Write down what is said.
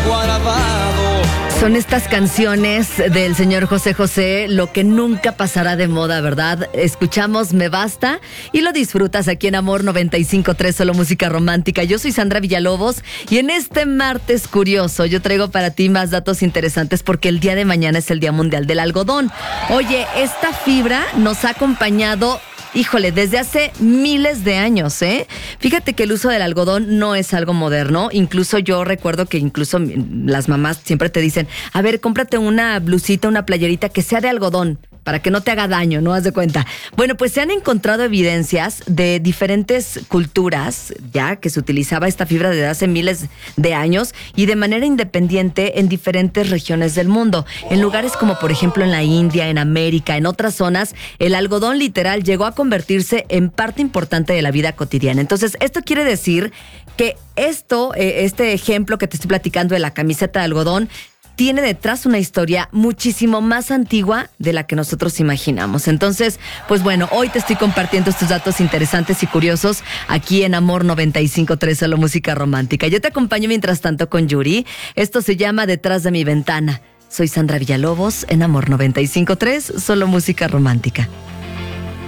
guardado. Son estas canciones del señor José José, lo que nunca pasará de moda, ¿verdad? Escuchamos Me Basta y lo disfrutas aquí en Amor 95.3, solo música romántica. Yo soy Sandra Villalobos y en este martes curioso yo traigo para ti más datos interesantes porque el día de mañana es el Día Mundial del Algodón. Oye, esta fibra nos ha acompañado, híjole, desde hace miles de años, ¿eh? Fíjate que el uso del algodón no es algo moderno. Incluso yo recuerdo que incluso las mamás siempre te dicen, a ver, cómprate una blusita, una playerita que sea de algodón, para que no te haga daño, ¿no? Haz de cuenta. Bueno, pues se han encontrado evidencias de diferentes culturas, ya, que se utilizaba esta fibra desde hace miles de años y de manera independiente en diferentes regiones del mundo. En lugares como, por ejemplo, en la India, en América, en otras zonas, el algodón literal llegó a convertirse en parte importante de la vida cotidiana. Entonces, esto quiere decir que este ejemplo que te estoy platicando de la camiseta de algodón, tiene detrás una historia muchísimo más antigua de la que nosotros imaginamos. Entonces, pues bueno, hoy te estoy compartiendo estos datos interesantes y curiosos aquí en Amor 95.3, solo música romántica. Yo te acompaño mientras tanto con Yuri. Esto se llama Detrás de mi ventana. Soy Sandra Villalobos en Amor 95.3, solo música romántica.